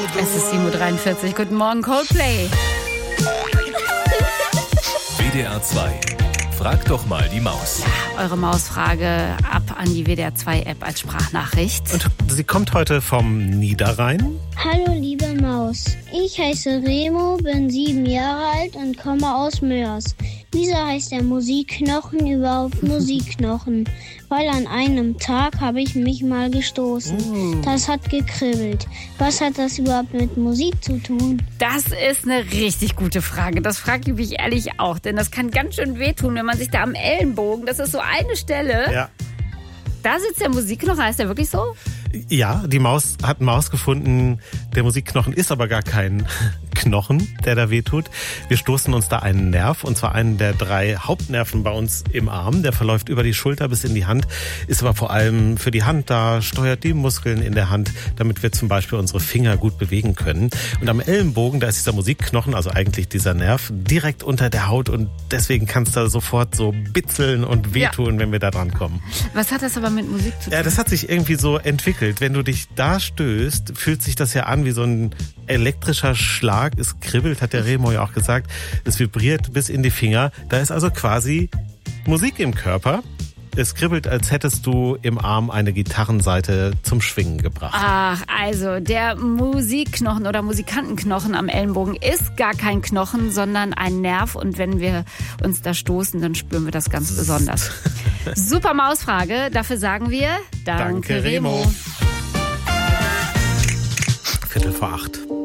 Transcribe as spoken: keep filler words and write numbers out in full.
Es ist sieben Uhr dreiundvierzig. Guten Morgen, Coldplay. W D R zwei. Frag doch mal die Maus. Ja, eure Mausfrage ab an die W D R zwei App als Sprachnachricht. Und sie kommt heute vom Niederrhein. Hallo liebe Maus, ich heiße Remo, bin sieben Jahre alt und komme aus Mörs. Wieso heißt der Musikknochen überhaupt Musikknochen? Weil an einem Tag habe ich mich mal gestoßen. Mm. Das hat gekribbelt. Was hat das überhaupt mit Musik zu tun? Das ist eine richtig gute Frage. Das frage ich mich ehrlich auch. Denn das kann ganz schön wehtun, wenn man sich da am Ellenbogen, das ist so eine Stelle, Ja. da sitzt der Musikknochen. Heißt der wirklich so? Ja, die Maus hat einen Maus gefunden. Der Musikknochen ist aber gar kein Knochen, der da wehtut. Wir stoßen uns da einen Nerv, und zwar einen der drei Hauptnerven bei uns im Arm. Der verläuft über die Schulter bis in die Hand, ist aber vor allem für die Hand da, steuert die Muskeln in der Hand, damit wir zum Beispiel unsere Finger gut bewegen können. Und am Ellenbogen, da ist dieser Musikknochen, also eigentlich dieser Nerv, direkt unter der Haut, und deswegen kann es da sofort so bitzeln und wehtun, ja, wenn wir da dran kommen. Was hat das aber mit Musik zu tun? Ja, das hat sich irgendwie so entwickelt. Wenn du dich da stößt, fühlt sich das ja an wie so ein elektrischer Schlag. Es kribbelt, hat der Remo ja auch gesagt. Es vibriert bis in die Finger. Da ist also quasi Musik im Körper. Es kribbelt, als hättest du im Arm eine Gitarrensaite zum Schwingen gebracht. Ach, also der Musikknochen oder Musikantenknochen am Ellenbogen ist gar kein Knochen, sondern ein Nerv. Und wenn wir uns da stoßen, dann spüren wir das ganz besonders. Super Mausfrage. Dafür sagen wir Danke, Danke Remo. Remo. Viertel vor acht.